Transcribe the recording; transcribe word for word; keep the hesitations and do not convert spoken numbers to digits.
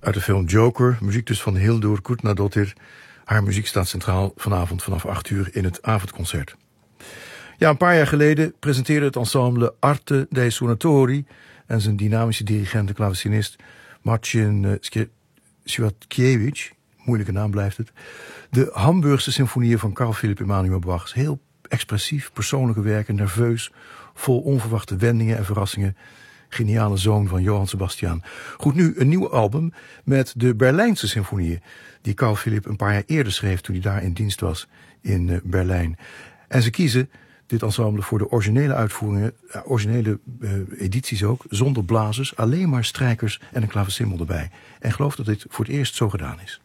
uit de film Joker. Muziek dus van Hildur Gudnadottir. Haar muziek staat centraal vanavond vanaf acht uur in het avondconcert. Ja, een paar jaar geleden presenteerde het ensemble Arte dei Suonatori en zijn dynamische dirigent en klavecinist Marcin Swiatkiewicz, moeilijke naam blijft het, de Hamburgse symfonieën van Carl Philipp Emanuel Bach. Heel expressief, persoonlijke werken, nerveus, vol onverwachte wendingen en verrassingen. Geniale zoon van Johann Sebastian. Goed, nu een nieuw album met de Berlijnse symfonieën, die Carl Philipp een paar jaar eerder schreef toen hij daar in dienst was in uh, Berlijn. En ze kiezen dit ensemble voor de originele uitvoeringen, uh, originele uh, edities ook, zonder blazers, alleen maar strijkers en een klavecimbal erbij. En geloof dat dit voor het eerst zo gedaan is.